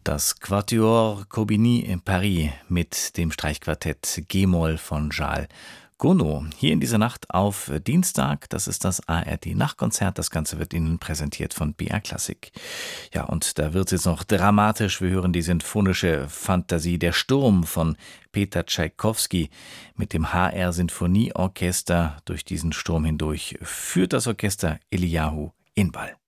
Das Quatuor Corbigny in Paris mit dem Streichquartett G-Moll von Charles Gounod. Hier in dieser Nacht auf Dienstag, das ist das ARD-Nachtkonzert. Das Ganze wird Ihnen präsentiert von BR Klassik. Ja, und da wird es jetzt noch dramatisch. Wir hören die sinfonische Fantasie Der Sturm von Peter Tschaikowski mit dem HR-Sinfonieorchester. Durch diesen Sturm hindurch führt das Orchester Eliyahu Inbal.